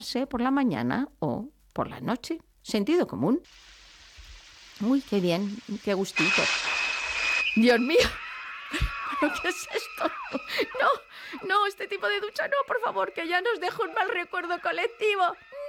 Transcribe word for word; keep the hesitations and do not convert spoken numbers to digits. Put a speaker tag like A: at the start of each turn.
A: por la mañana o por la noche. Sentido común. Uy, qué bien, qué gustito. Dios mío, ¿pero qué es esto? No, no, este tipo de ducha no, por favor, que ya nos deja un mal recuerdo colectivo.